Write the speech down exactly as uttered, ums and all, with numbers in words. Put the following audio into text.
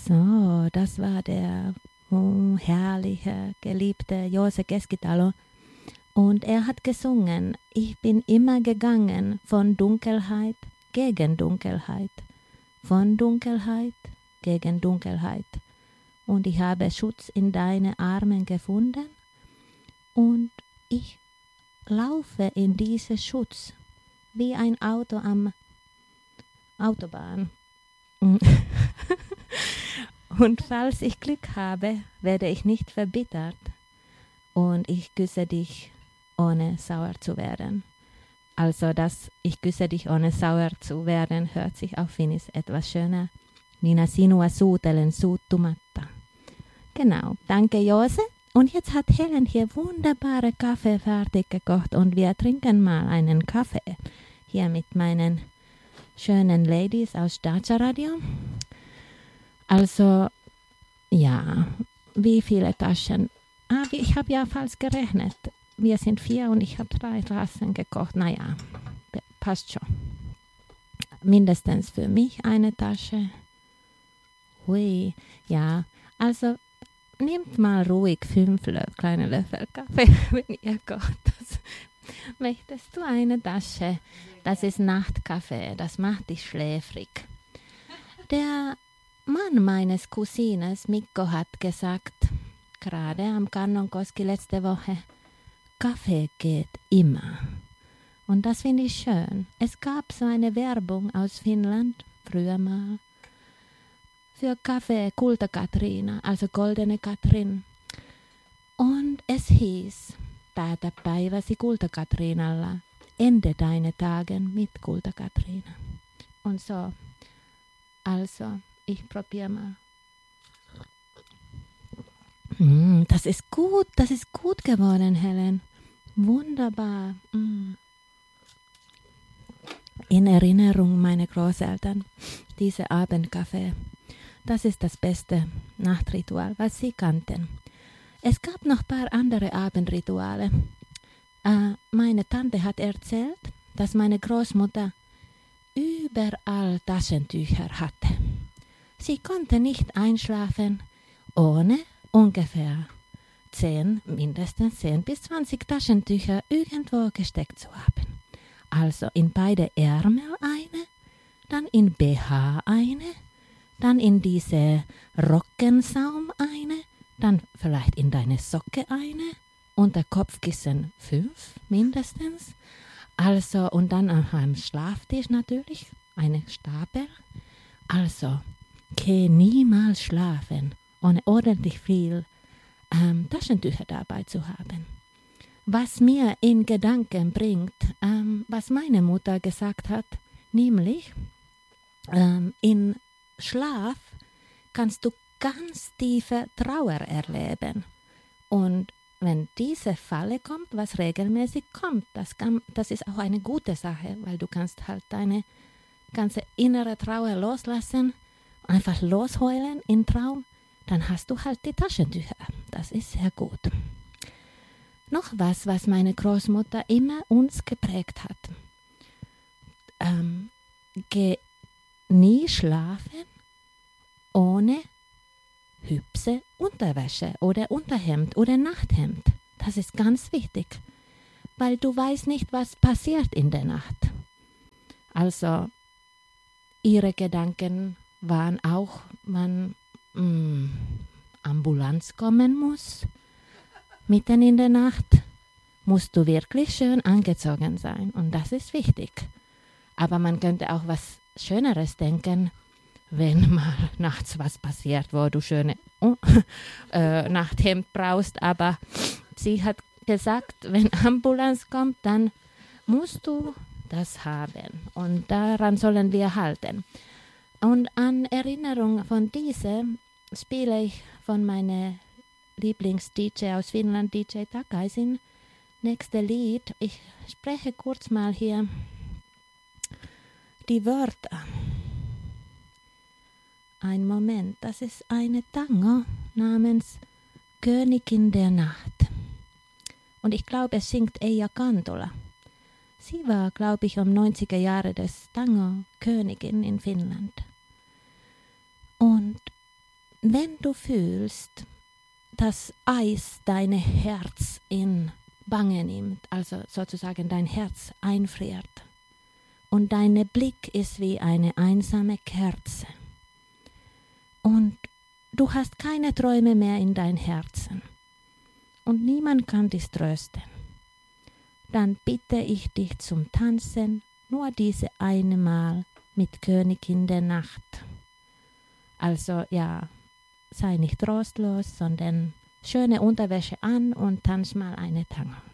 So, das war der oh, herrliche, geliebte Jose Keskitalo. Und er hat gesungen, ich bin immer gegangen von Dunkelheit gegen Dunkelheit, von Dunkelheit gegen Dunkelheit. Und ich habe Schutz in deine Armen gefunden und ich laufe in diesen Schutz wie ein Auto am Autobahn. Und falls ich Glück habe, werde ich nicht verbittert und ich küsse dich, ohne sauer zu werden. Also das ich küsse dich, ohne sauer zu werden, hört sich auf Finnisch etwas schöner. Minä sinua suutelen suuttumatta. Genau, danke Jose. Und jetzt hat Helen hier wunderbare Kaffee fertig gekocht und wir trinken mal einen Kaffee hier mit meinen schönen Ladies aus Dacia Radio. Also, ja, wie viele Taschen? Ah, ich habe ja falsch gerechnet. Wir sind vier und ich habe drei Tassen gekocht. Naja, passt schon. Mindestens für mich eine Tasche. Hui, ja, also nehmt mal ruhig fünf Lö- kleine Löffel Kaffee, wenn ihr kocht. Das, möchtest du eine Tasche? Das ist Nachtkaffee, das macht dich schläfrig. Der Mann meines Cousines Mikko hat gesagt, gerade am Kannonkoski letzte Woche, Kaffee geht immer. Und das finde ich schön. Es gab so eine Werbung aus Finnland, früher mal, für Kaffee Kulta Katriina, also Goldene Katrin. Und es hieß, päätä päiväsi Kulta Katriinalla, ende deine Tagen mit Kulta Katriina. Und so, also, ich probiere mal. Mm, das ist gut, das ist gut geworden, Helen. Wunderbar. Mm. In Erinnerung meine Großeltern, diese Abendkaffee. Das ist das beste Nachtritual, was sie kannten. Es gab noch ein paar andere Abendrituale. Äh, meine Tante hat erzählt, dass meine Großmutter überall Taschentücher hatte. Sie konnte nicht einschlafen, ohne ungefähr zehn, mindestens zehn bis zwanzig Taschentücher irgendwo gesteckt zu haben. Also in beide Ärmel eine, dann in B H eine, dann in diese Rockensaum eine, dann vielleicht in deine Socke eine, unter Kopfkissen fünf mindestens. Also und dann am Schlaftisch natürlich eine Stapel. Also geh niemals schlafen, ohne ordentlich viel ähm, Taschentücher dabei zu haben. Was mir in Gedanken bringt, ähm, was meine Mutter gesagt hat, nämlich ähm, in Schlaf kannst du ganz tiefe Trauer erleben. Und wenn diese Falle kommt, was regelmäßig kommt, das, kann, das ist auch eine gute Sache, weil du kannst halt deine ganze innere Trauer loslassen, einfach losheulen im Traum, dann hast du halt die Taschentücher. Das ist sehr gut. Noch was, was meine Großmutter immer uns geprägt hat. Ähm, geh nie schlafen ohne hübsche Unterwäsche oder Unterhemd oder Nachthemd. Das ist ganz wichtig, weil du weißt nicht, was passiert in der Nacht. Also ihre Gedanken waren auch, wann mh, Ambulanz kommen muss. Mitten in der Nacht musst du wirklich schön angezogen sein und das ist wichtig. Aber man könnte auch was Schöneres denken, wenn mal nachts was passiert, wo du schöne uh, äh, Nachthemd brauchst. Aber sie hat gesagt, wenn Ambulanz kommt, dann musst du das haben und daran sollen wir halten. Und an Erinnerung von diesem spiele ich von meiner Lieblings-D J aus Finnland, D J Takaisin, nächste Lied. Ich spreche kurz mal hier die Wörter. Ein Moment, das ist eine Tango namens Königin der Nacht. Und ich glaube, es singt Eija Kantola. Sie war, glaube ich, um neunziger Jahre des Tango Königin in Finnland. Und wenn du fühlst, dass Eis dein Herz in Bange nimmt, also sozusagen dein Herz einfriert und dein Blick ist wie eine einsame Kerze und du hast keine Träume mehr in dein Herzen und niemand kann dich trösten, dann bitte ich dich zum Tanzen, nur diese eine Mal mit Königin der Nacht. Also ja, sei nicht trostlos, sondern schöne Unterwäsche an und tanz mal eine Tango.